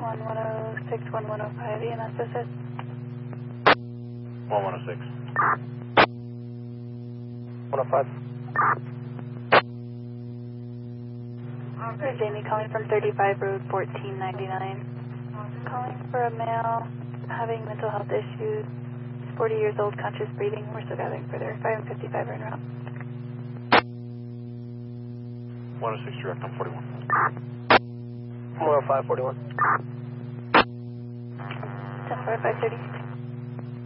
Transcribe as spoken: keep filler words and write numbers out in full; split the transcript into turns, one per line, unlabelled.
one one oh six, one one oh five, E M S assist.
one one oh six.
one oh five.
This is Amy calling from thirty-five Road fourteen ninety-nine. Calling for a male having mental health issues. He's forty years old, conscious breathing. We're still gathering further. five and fifty-five en route.
one oh six direct on forty-one.
one oh five, forty-one.
ten four, five thirty.